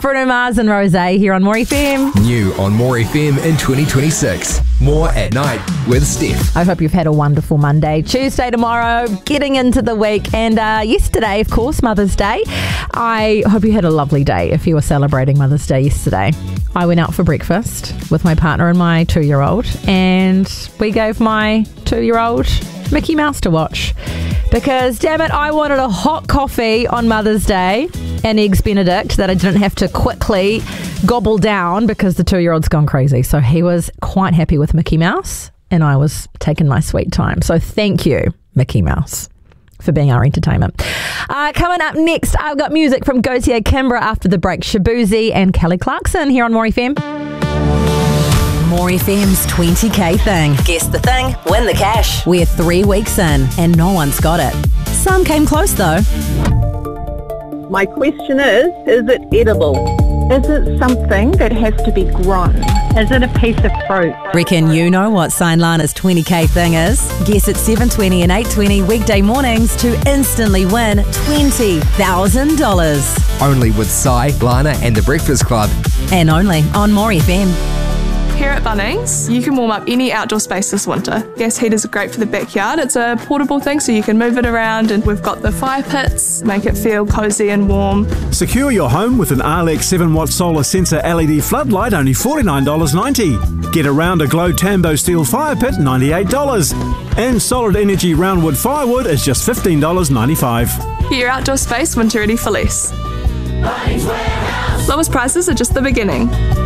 Bruno Mars and Rosé here on More FM. New on More FM in 2026. More at night with Steph. I hope you've had a wonderful Monday. Tuesday tomorrow, getting into the week. And yesterday, of course, Mother's Day. I hope you had a lovely day if you were celebrating Mother's Day yesterday. I went out for breakfast with my partner and my 2-year-old, and we gave my 2-year-old Mickey Mouse to watch. Because, damn it, I wanted a hot coffee on Mother's Day and Eggs Benedict that I didn't have to quickly gobble down because the 2-year-old's gone crazy. So he was quite happy with Mickey Mouse and I was taking my sweet time. So thank you, Mickey Mouse, for being our entertainment. Coming up next, I've got music from Gautier Kimbra after the break. Shabuzi and Kelly Clarkson here on More FM. More FM's 20k thing. Guess the thing, win the cash. We're 3 weeks in and no one's got it. Some came close though. My question is it edible? Is it something that has to be grown? Is it a piece of fruit? Reckon you know what Sign Lana's 20k thing is? Guess at 7:20 and 8:20 weekday mornings to instantly win $20,000. Only with Sai, Lana and The Breakfast Club. And only on More FM. Here at Bunnings, you can warm up any outdoor space this winter. Gas heaters are great for the backyard. It's a portable thing so you can move it around, and we've got the fire pits, make it feel cosy and warm. Secure your home with an Arlex 7-watt solar sensor LED floodlight, only $49.90. Get a rounder glow Tambo steel fire pit, $98. And solid energy roundwood firewood is just $15.95. Get your outdoor space winter ready for less. Lowest prices are just the beginning.